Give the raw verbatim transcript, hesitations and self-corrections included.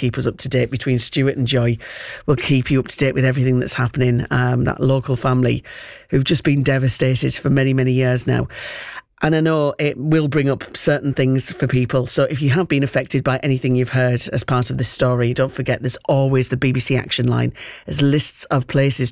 keep us up to date between Stuart and Joy. We'll keep you up to date with everything that's happening. Um, that local family who've just been devastated for many, many years now. And I know it will bring up certain things for people. So if you have been affected by anything you've heard as part of this story, don't forget there's always the B B C Action Line. There's lists of places